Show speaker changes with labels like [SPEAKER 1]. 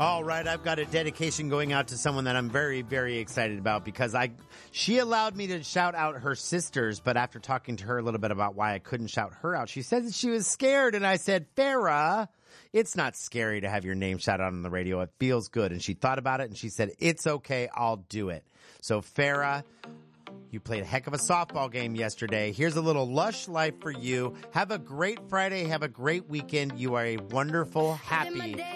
[SPEAKER 1] All right, I've got a dedication going out to someone that I'm very, very excited about because she allowed me to shout out her sisters, but after talking to her a little bit about why I couldn't shout her out, she said that she was scared, and I said, Farrah, it's not scary to have your name shouted out on the radio. It feels good. And she thought about it, and she said, it's okay, I'll do it. So, Farrah, you played a heck of a softball game yesterday. Here's a little Lush Life for you. Have a great Friday. Have a great weekend. You are a wonderful, happy